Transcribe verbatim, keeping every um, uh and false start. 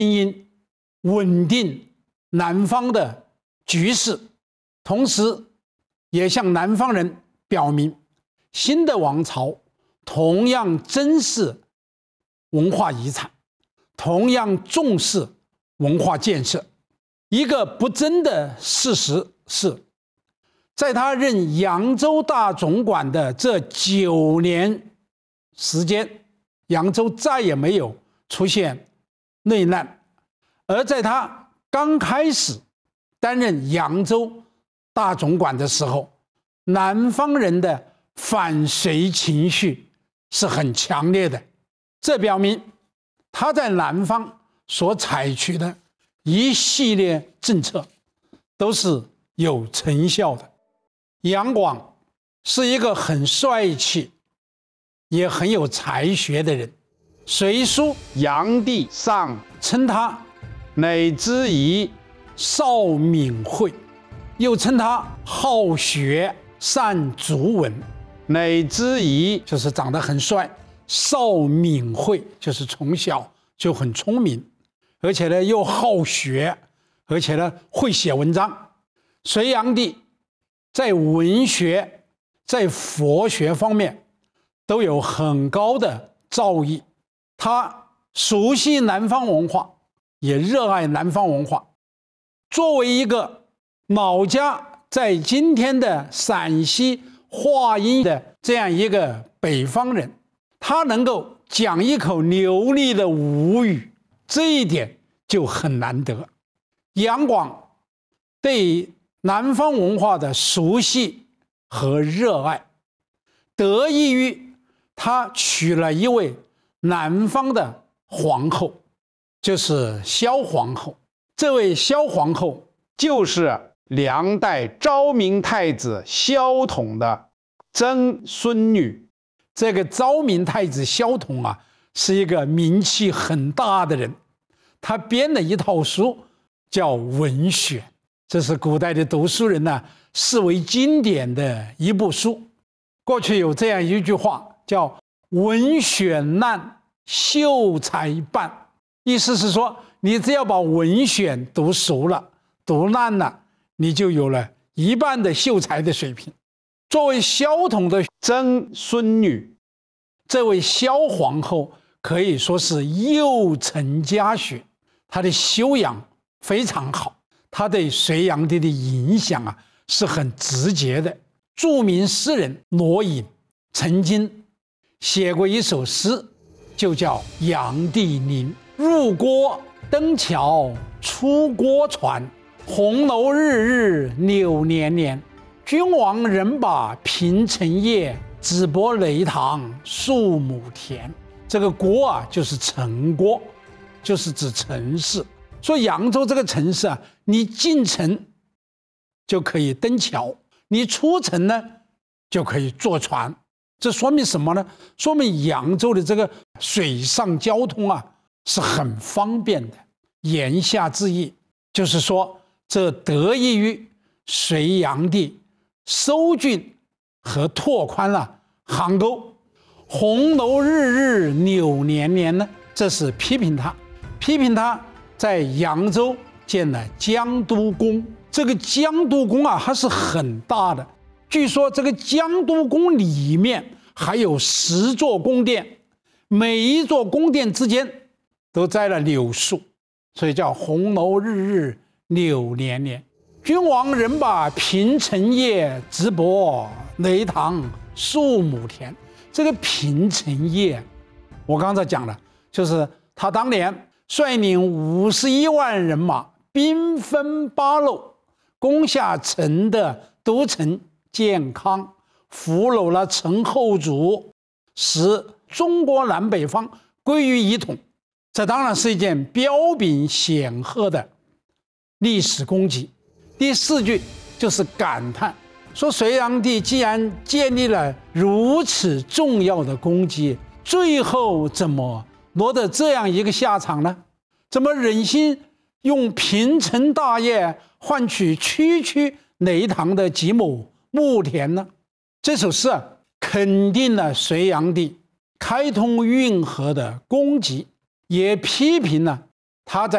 因稳定南方的局势，同时也向南方人表明，新的王朝同样珍视文化遗产，同样重视文化建设。一个不争的事实是，在他任扬州大总管的这九年时间，扬州再也没有出现内乱。而在他刚开始担任扬州大总管的时候，南方人的反隋情绪是很强烈的，这表明他在南方所采取的一系列政策都是有成效的。杨广是一个很帅气也很有才学的人，《隋书· 炀帝上》 称他乃之仪少敏慧，又称他好学善足文。 乃之仪就是长得很帅，少敏慧就是从小就很聪明，而且呢又好学，而且呢会写文章。隋炀帝在文学、在佛学方面都有很高的造诣，他熟悉南方文化，也热爱南方文化。作为一个老家在今天的陕西华阴的这样一个北方人，他能够讲一口流利的吴语，这一点就很难得。杨广对南方文化的熟悉和热爱，得益于他娶了一位南方的皇后，就是萧皇后。这位萧皇后就是梁代昭明太子萧统的曾孙女。 这个昭明太子萧统啊，是一个名气很大的人，他编了一套书叫《文选》，这是古代的读书人呢视为经典的一部书。过去有这样一句话叫文选烂，秀才半，意思是说你只要把文选读熟了，读烂了，你就有了一半的秀才的水平。作为萧统的曾孙女， 这位萧皇后可以说是幼承家学，她的修养非常好，她对隋炀帝的影响啊是很直接的。著名诗人罗隐曾经写过一首诗，就叫《杨帝陵》。入郭登桥出郭船，红楼日日柳年年。君王人把平城夜，只泊雷塘数亩田。这个郭啊，就是城郭，就是指城市。说扬州这个城市啊，你进城就可以登桥，你出城呢就可以坐船。这说明什么呢？说明扬州的这个水上交通啊是很方便的。言下之意就是说，这得益于隋炀帝收峻和拓宽了杭沟。红楼日日柳年年呢，这是批评他，批评他在扬州建了江都宫。这个江都宫啊，它是很大的，据说这个江都宫里面还有十座宫殿，每一座宫殿之间都栽了柳树，所以叫红楼日日柳年年。君王人把平城夜，直泊雷塘数亩田。这个平城夜，我刚才讲了，就是他当年率领五十一万人马，兵分八路，攻下陈的都城建康，俘虏了陈后主，使中国南北方归于一统。这当然是一件彪炳显赫的历史功绩。第四句就是感叹，说隋炀帝既然建立了如此重要的功绩，最后怎么落得这样一个下场呢？怎么忍心用平城大业换取区区雷塘的几亩牧田呢？这首诗啊，肯定了隋炀帝开通运河的功绩，也批评了他在